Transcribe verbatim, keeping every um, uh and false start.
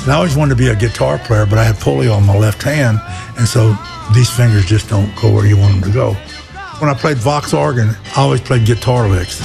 And I always wanted to be a guitar player, but I had polio on my left hand, and so these fingers just don't go where you want them to go. When I played Vox organ, I always played guitar licks.